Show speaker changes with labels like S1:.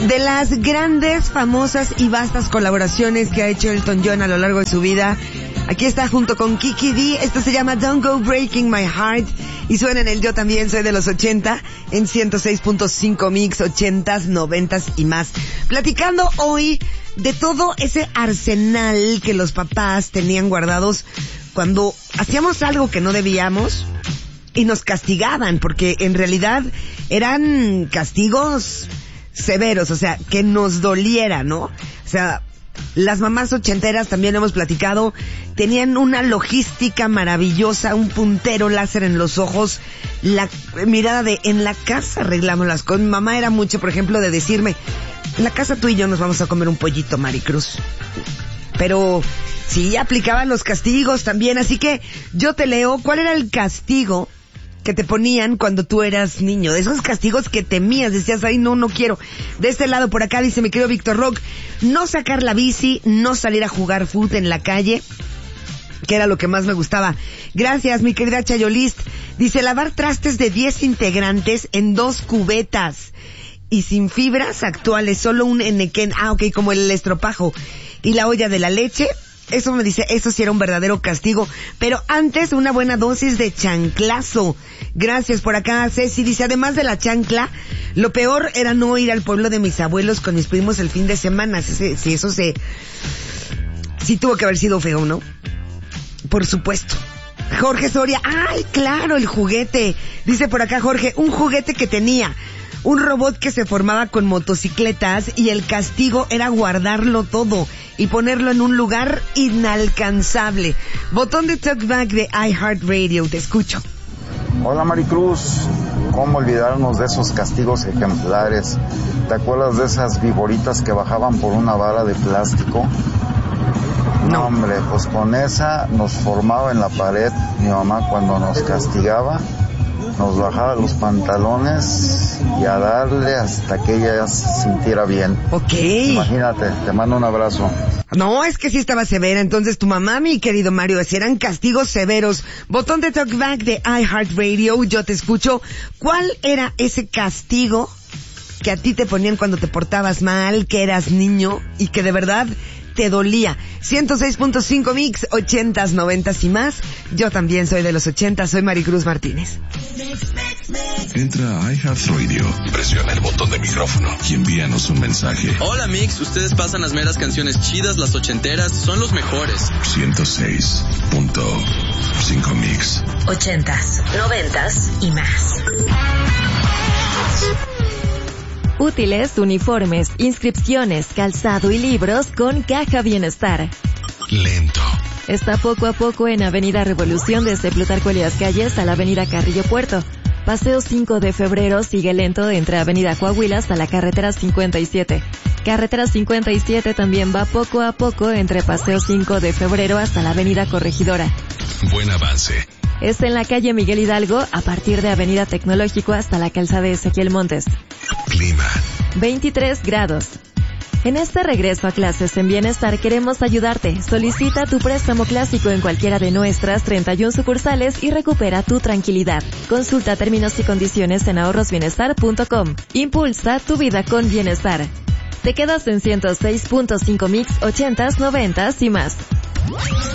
S1: De las grandes, famosas y vastas colaboraciones que ha hecho Elton John a lo largo de su vida, aquí está junto con Kiki D. Esto se llama Don't Go Breaking My Heart y suena en el Yo También Soy de los 80 en 106.5 Mix, 80s, 90s y más. Platicando hoy de todo ese arsenal que los papás tenían guardados cuando hacíamos algo que no debíamos y nos castigaban, porque en realidad eran castigos severos, o sea, que nos doliera, ¿no? O sea, las mamás ochenteras, también lo hemos platicado, tenían una logística maravillosa, un puntero láser en los ojos, la mirada de en la casa arreglamos las cosas. Mi mamá era mucho, por ejemplo, de decirme, en la casa tú y yo nos vamos a comer un pollito, Maricruz. Pero sí, aplicaban los castigos también, así que yo te leo, ¿cuál era el castigo que te ponían cuando tú eras niño? De esos castigos que temías, decías, ay, no quiero. De este lado por acá dice mi querido Víctor Rock, no sacar la bici, no salir a jugar fútbol en la calle, que era lo que más me gustaba. Gracias, mi querida Chayolist. Dice, lavar trastes de 10 integrantes en 2 cubetas y sin fibras actuales, solo un enequén, como el estropajo, y la olla de la leche. Eso me dice, eso sí era un verdadero castigo. Pero antes, una buena dosis de chanclazo. Gracias por acá, Ceci. Dice, además de la chancla, lo peor era no ir al pueblo de mis abuelos con mis primos el fin de semana. Sí, tuvo que haber sido feo, ¿no? Por supuesto. Jorge Soria, ¡ay, claro, el juguete! Dice por acá Jorge, un juguete que tenía un robot que se formaba con motocicletas y el castigo era guardarlo todo y ponerlo en un lugar inalcanzable. Botón de talkback de iHeartRadio, te escucho.
S2: Hola Maricruz, ¿cómo olvidarnos de esos castigos ejemplares? ¿Te acuerdas de esas viboritas que bajaban por una vara de plástico? No, hombre, pues con esa nos formaba en la pared mi mamá cuando nos castigaba. Nos bajaba los pantalones y a darle hasta que ella se sintiera bien.
S1: Ok.
S2: Imagínate, te mando un abrazo.
S1: No, es que sí estaba severa. Entonces tu mamá, mi querido Mario, eran castigos severos. Botón de talkback de iHeartRadio, yo te escucho. ¿Cuál era ese castigo que a ti te ponían cuando te portabas mal, que eras niño y que de verdad te dolía? 106.5 Mix, 80s, 90s y más. Yo también soy de los 80, soy Maricruz Martínez.
S3: Entra a iHeartRadio, presiona el botón de micrófono y envíanos un mensaje.
S4: Hola Mix, ustedes pasan las meras canciones chidas, las ochenteras, son los mejores.
S3: 106.5 Mix.
S5: 80s, 90s y más.
S6: Útiles, uniformes, inscripciones, calzado y libros con Caja Bienestar.
S3: Lento.
S6: Está poco a poco en Avenida Revolución desde Plutarco Elías Calles a la Avenida Carrillo Puerto. Paseo 5 de Febrero sigue lento entre Avenida Coahuila hasta la Carretera 57. Carretera 57 también va poco a poco entre Paseo 5 de Febrero hasta la Avenida Corregidora.
S3: Buen avance.
S6: Es en la calle Miguel Hidalgo a partir de Avenida Tecnológico hasta la calzada Ezequiel Montes.
S3: Clima.
S6: 23 grados. En este regreso a clases en Bienestar queremos ayudarte. Solicita tu préstamo clásico en cualquiera de nuestras 31 sucursales y recupera tu tranquilidad. Consulta términos y condiciones en ahorrosbienestar.com. Impulsa tu vida con bienestar. Te quedas en 106.5 Mix, 80s, 90s y más.